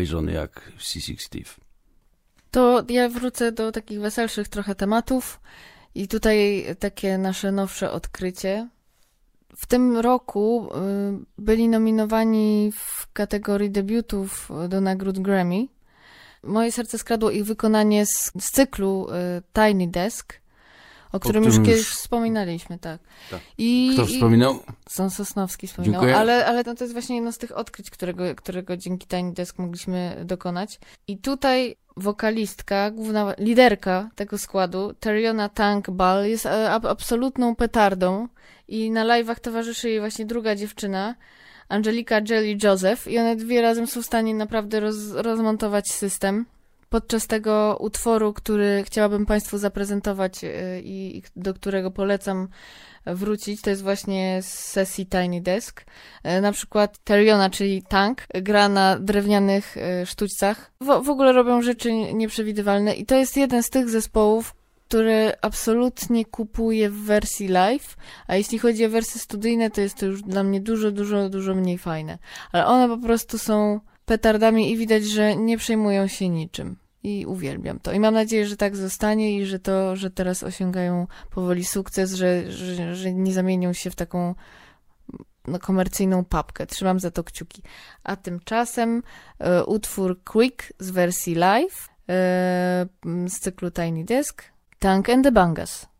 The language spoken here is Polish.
żony jak CC Steve. To ja wrócę do takich weselszych trochę tematów i tutaj takie nasze nowsze odkrycie. W tym roku byli nominowani w kategorii debiutów do nagród Grammy. Moje serce skradło ich wykonanie z cyklu Tiny Desk, o którym już kiedyś wspominaliśmy, tak. Kto wspominał? Sosnowski wspominał, Dziękuję. ale to jest właśnie jedno z tych odkryć, którego dzięki Tiny Desk mogliśmy dokonać. I tutaj wokalistka, główna liderka tego składu, Teriona Tank Ball, jest absolutną petardą i na live'ach towarzyszy jej właśnie druga dziewczyna, Angelika Jelly Joseph, i one dwie razem są w stanie naprawdę rozmontować system. Podczas tego utworu, który chciałabym Państwu zaprezentować i do którego polecam wrócić, to jest właśnie z sesji Tiny Desk. Na przykład Teriona, czyli Tank, gra na drewnianych sztućcach. W ogóle robią rzeczy nieprzewidywalne i to jest jeden z tych zespołów, który absolutnie kupuję w wersji live, a jeśli chodzi o wersje studyjne, to jest to już dla mnie dużo mniej fajne. Ale one po prostu są petardami i widać, że nie przejmują się niczym. I uwielbiam to. I mam nadzieję, że tak zostanie i że teraz osiągają powoli sukces, że nie zamienią się w taką komercyjną papkę. Trzymam za to kciuki. A tymczasem utwór Quick z wersji live z cyklu Tiny Desk, Tank and the Bangas.